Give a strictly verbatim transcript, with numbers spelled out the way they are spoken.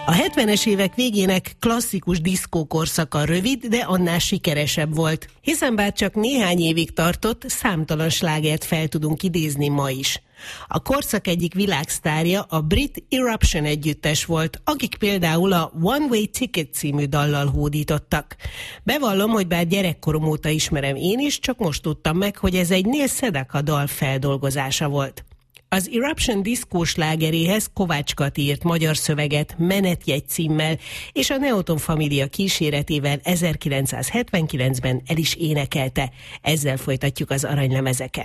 A hetvenes évek végének klasszikus diszkókorszaka rövid, de annál sikeresebb volt. Hiszen bár csak néhány évig tartott, számtalan slágert fel tudunk idézni ma is. A korszak egyik világsztárja a brit Eruption együttes volt, akik például a One Way Ticket című dallal hódítottak. Bevallom, hogy bár gyerekkorom óta ismerem én is, csak most tudtam meg, hogy ez egy Neil Sedaka dal feldolgozása volt. Az Eruption diszkós slágeréhez Kovács Kati írt magyar szöveget Menetjegy címmel, és a Neoton Família kíséretével ezerkilencszázhetvenkilencben el is énekelte. Ezzel folytatjuk az aranylemezeket.